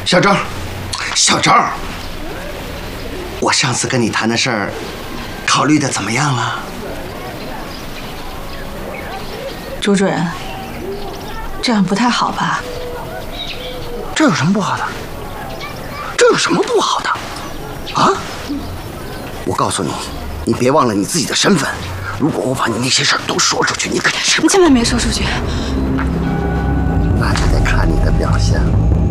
小周，小周，我上次跟你谈的事儿，考虑的怎么样了？ 朱主任，这样不太好吧？ 这有什么不好的？这有什么不好的？啊？我告诉你，你别忘了你自己的身份。如果我把你那些事儿都说出去，你可是…… 你千万别说出去。 那就得看你的表现了。